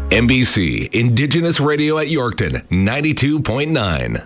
NBC Indigenous Radio at Yorkton, 92.9.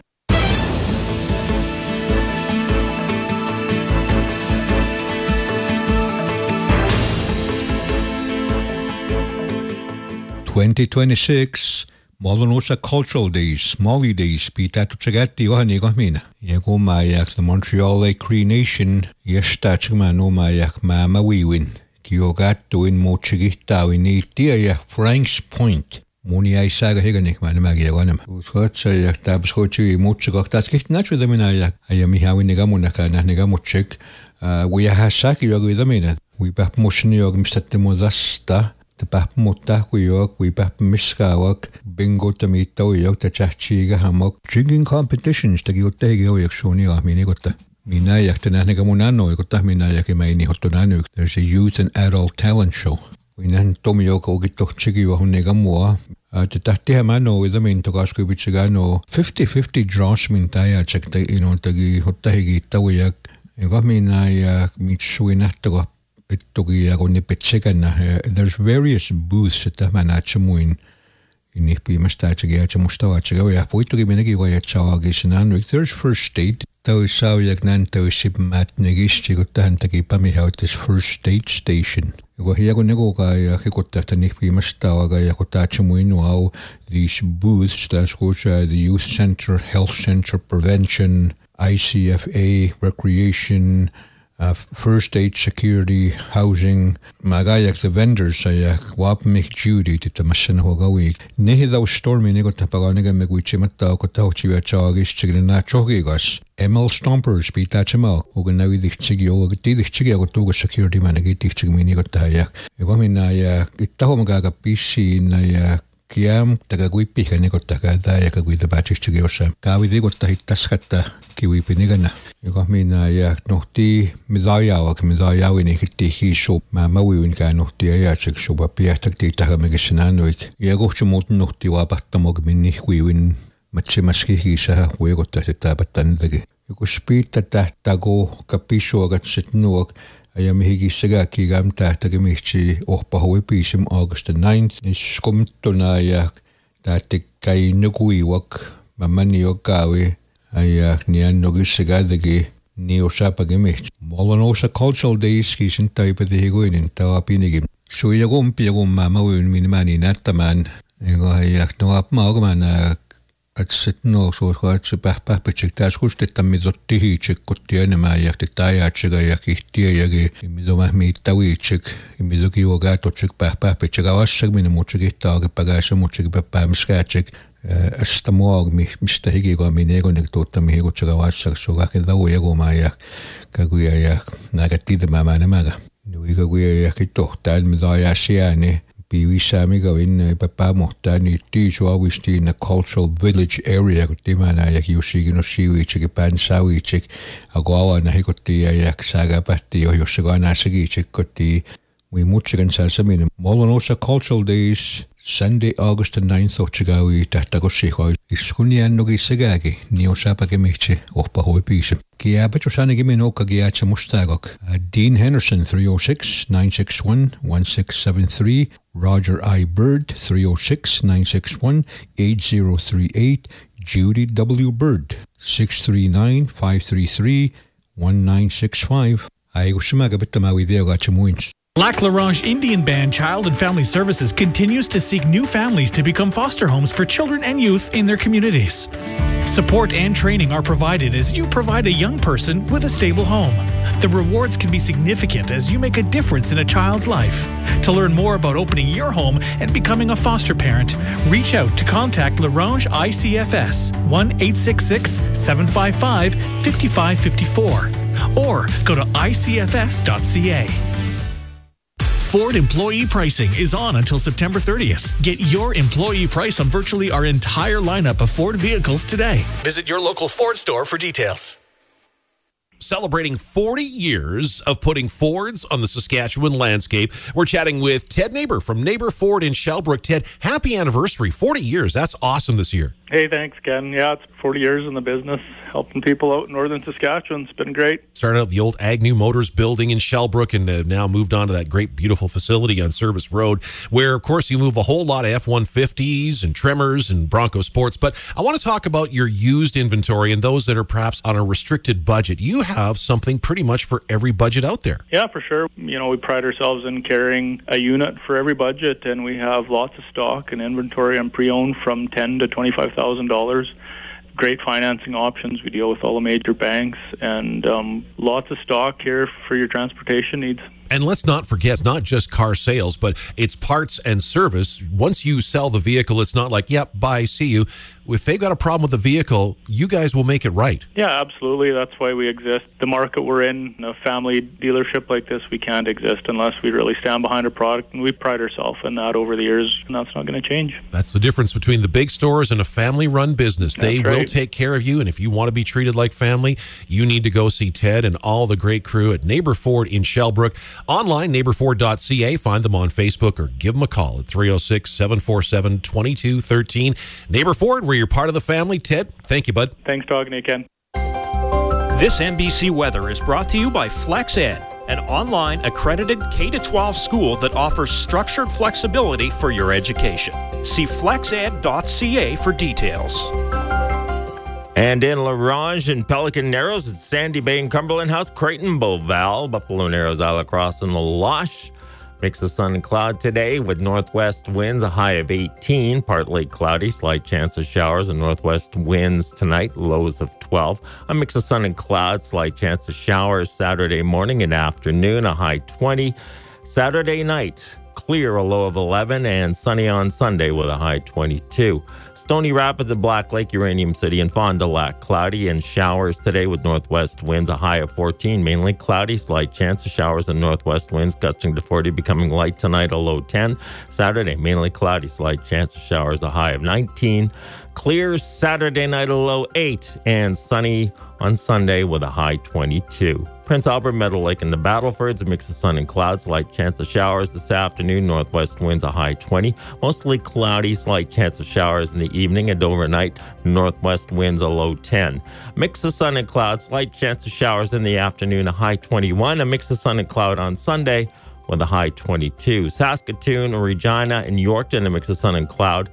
(2026) Molineauxha Cultural Days, Molly Days, Pita Tuchagati, Ohanigomina. Yago Mayak, the Montreal Lake Cree Nation, Yestachmano Mayak, Mama Wewin, Kyogato in Mochigita, we need dear Frank's Point. Moni I saga Higanik, Manamagiawanam, whose hurts a tabs hochi, Mochigok, that's getting natural them in Ayak. I am Mihawi Negamunaka, Negamuchik. We are Hasaki with the minute. We bap motion yogum set the Modasta. The bap mutta we bap miskawak, bingo tamito yok, the chachiga hammock, drinking competitions, the Gotego Yakshoni or Minigota. Minayak Tanagamunano, Gotaminayak Maini Hotonanuk. There's a youth and adult talent show. We nan Tomioko Gito Chigi or Negamoa. The Tatiamano with the main Togasku Bichigano 50-50 draws Mintaya check the the Hotagi Tawayak. You got me Nayak Mitsuinatoga. There's various booths at the Manachamuin in Nipi Mastachaga, Mustawachaga, Poitogi Menegi, Chawagis, there's First State, Tau Sawiak Nanto Ship Mat Negisti, Gotantaki Pamihout, this First State Station. You go here, Gonegoga, Hikota, Nipi Mastawaga, Yakotachamuin, these booths, that's the Youth Center, Health Center, Prevention, ICFA, Recreation, First aid, security, housing, magayak the vendors, wap make duty to the machine hogawi. Nehi thou stormy negotapagoniga meguchimata, Kotauchi, Chagis, Chigna Chogigas, ML Stompers, Pitachamo, Uganawi, the Chigio, the Chigago security managati, Chigminigotaya. Evaminaya, Itahomaga PC, Naya. Kiam tagaguipi kanigotaka dayaka with the batches to Giosa. Kawi de Gotahitascata, Kiwi Pinigana. You got me na yak nohti Midaya, Midaya in Hiti shop, Mamma Winka nohti Ayachik shop, a piatak data megasinanoik. Yagochu mountain nohti wabatamog mini win Machimaski hisa, we got that tabatandagi. You could speak that tago capisho got sit nook. I am Higi Sagaki Gam Tatagamichi or Pahoepism August the 9th. Is Scumtonayak Tatikai Nugui Wak, Mamani Okawi, Ayak Nian Nogisagadagi, Neo Sapagamich. Molineauxha Cultural Days, he's in type of the Higuin in Tawapinigim. So Yagum Piagum Mama will Minimani Nataman, Ayak no up Magman. At no so hard to Papichik, that's who's the Tamidotti, Chikotianema, Yakitaya, Chigayaki, Midoma, Tawichik, Miduki Ogato, Chik Papichik, I was segment Mochik, Tag, Pagasha, Mochik, Pam Skachik, Astamog, Mr. Higigo, Minego, Nectotamigo, Chagawasak, so I can the way go Mayak, Kaguyak, Nagati the Mamanamaga. Nuiga Yakito, Tal Midaya Siani. We Samigo in Papa Mohtani, teach always in a cultural village area. Timana yak Yoshigino Shiwi, Chikipan Sawi, Chik, Agawa, Nahikoti, Ayak Saga Patti, or Yosagana Sagi, Chikoti. We Muchigan Sasamin. Molineauxha Cultural Days, Sunday, August the 9th, Ochigawi, Tatagoshi, Iskunian Nogi Sagagi, Neo Sapagamichi, or Pahoepis. Kiabachosanigimin Okagiacha Mustagok. Dean Henderson, 306-961-1673. Roger I. Bird, 306-961-8038. Judy W. Bird, 639-533-1965. Ayushimagabitamawi Deogachamuins. Lac La Ronge Indian Band Child and Family Services continues to seek new families to become foster homes for children and youth in their communities. Support and training are provided as you provide a young person with a stable home. The rewards can be significant as you make a difference in a child's life. To learn more about opening your home and becoming a foster parent, reach out to contact La Ronge ICFS 1-866-755-5554 or go to icfs.ca. Ford employee pricing is on until September 30th. Get your employee price on virtually our entire lineup of Ford vehicles today. Visit your local Ford store for details. Celebrating 40 years of putting Fords on the Saskatchewan landscape. We're chatting with Ted Neighbor from Neighbor Ford in Shellbrook. Ted, happy anniversary. 40 years. That's awesome this year. Hey, thanks, Ken. Yeah, it's 40 years in the business, helping people out in northern Saskatchewan. It's been great. Started out the old Agnew Motors building in Shellbrook and now moved on to that great, beautiful facility on Service Road, where, of course, you move a whole lot of F-150s and Tremors and Bronco Sports. But I want to talk about your used inventory and those that are perhaps on a restricted budget. You have something pretty much for every budget out there. Yeah, for sure. You know, we pride ourselves in carrying a unit for every budget, and we have lots of stock and inventory and pre-owned from $10,000 to $25,000. Great financing options. We deal with all the major banks, and lots of stock here for your transportation needs. And let's not forget, it's not just car sales, but it's parts and service. Once you sell the vehicle, it's not like, yep, bye, see you. If they've got a problem with the vehicle, you guys will make it right. Yeah, absolutely. That's why we exist. The market we're in a family dealership like this, we can't exist unless we really stand behind a product, and we pride ourselves in that over the years, and that's not going to change. That's the difference between the big stores and a family-run business. They will take care of you, and if you want to be treated like family, you need to go see Ted and all the great crew at Neighbor Ford in Shellbrook. Online, neighborford.ca. Find them on Facebook or give them a call at 306-747-2213. Neighbor Ford, where you're part of the family. Ted, thank you, bud. Thanks talking to you, Ken. This NBC Weather is brought to you by FlexEd, an online accredited K-12 school that offers structured flexibility for your education. See flexed.ca for details. And in La Ronge and Pelican Narrows, it's Sandy Bay and Cumberland House, Creighton, Beauval, Buffalo Narrows, Isla Crosse, and La Loche. Mix of sun and cloud today with northwest winds, a high of 18, partly cloudy, slight chance of showers, and northwest winds tonight, lows of 12. A mix of sun and cloud, slight chance of showers Saturday morning and afternoon, a high 20. Saturday night, clear, a low of 11, and sunny on Sunday with a high 22. Stony Rapids and Black Lake, Uranium City, and Fond du Lac, cloudy and showers today with northwest winds, a high of 14, mainly cloudy, slight chance of showers and northwest winds gusting to 40, becoming light tonight, a low 10. Saturday, mainly cloudy, slight chance of showers, a high of 19. Clear Saturday night, a low 8, and sunny on Sunday with a high 22. Prince Albert, Meadow Lake, and the Battlefords, a mix of sun and clouds, slight chance of showers this afternoon, northwest winds a high 20, mostly cloudy, slight chance of showers in the evening, and overnight, northwest winds a low 10. Mix of sun and clouds, slight chance of showers in the afternoon, a high 21, a mix of sun and cloud on Sunday with a high 22. Saskatoon, Regina, and Yorkton, a mix of sun and cloud,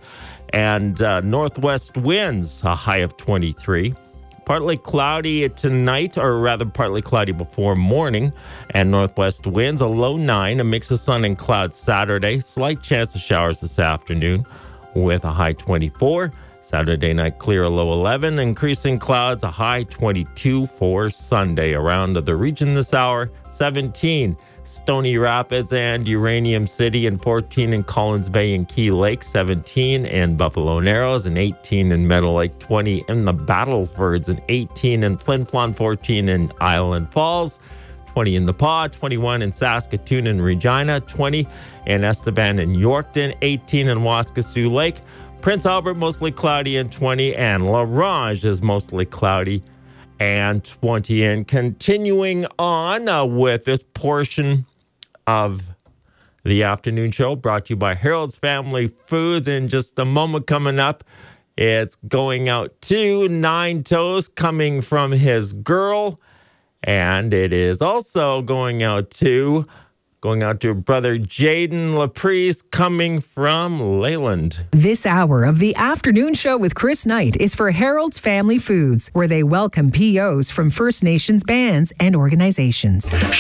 and northwest winds, a high of 23. Partly cloudy tonight, or rather partly cloudy before morning, and northwest winds, a low 9, a mix of sun and clouds Saturday, slight chance of showers this afternoon with a high 24. Saturday night clear, a low 11, increasing clouds, a high 22 for Sunday. Around the region this hour, 17. Stony Rapids and Uranium City, and 14 in Collins Bay and Key Lake, 17 in Buffalo Narrows, and 18 in Meadow Lake, 20 in the Battlefords, and 18 in Flin Flon, 14 in Island Falls, 20 in the Paw, 21 in Saskatoon and Regina, 20 in Estevan and Yorkton, 18 in Waskesiu Lake, Prince Albert mostly cloudy and 20, and La Ronge is mostly cloudy and 20. And continuing on with this portion of the afternoon show, brought to you by Harold's Family Foods. In just a moment coming up, it's going out to Nine Toes, coming from his girl. And it is also going out to brother Jaden Laprise, coming from Leyland. This hour of the afternoon show with Chris Knight is for Harold's Family Foods, where they welcome POs from First Nations bands and organizations.